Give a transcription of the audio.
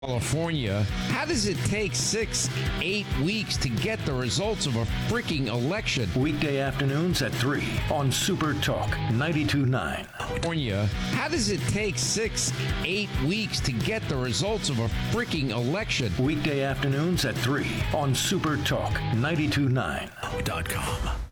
California. How does it take 6-8 weeks to get the results of a freaking election? Weekday afternoons at 3 on Super Talk 92.9. California. How does it take 6-8 weeks to get the results of a freaking election? Weekday afternoons at 3 on Super Talk 92.9.com.